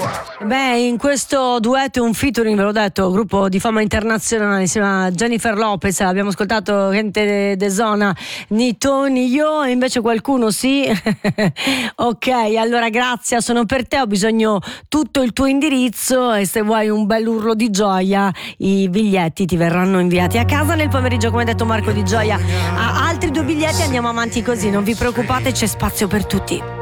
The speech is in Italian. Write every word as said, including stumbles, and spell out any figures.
Beh, in questo duetto un featuring, ve l'ho detto, gruppo di fama internazionale insieme a Jennifer Lopez. Abbiamo ascoltato gente de, de zona, ni to ni io, e invece qualcuno sì. Ok, allora Grazia, sono per te, ho bisogno tutto il tuo indirizzo e se vuoi un bel urlo di gioia i biglietti ti verranno inviati a casa nel pomeriggio, come ha detto Marco Di Gioia. Ha altri due biglietti, andiamo avanti così, non vi preoccupate, c'è spazio per tutti.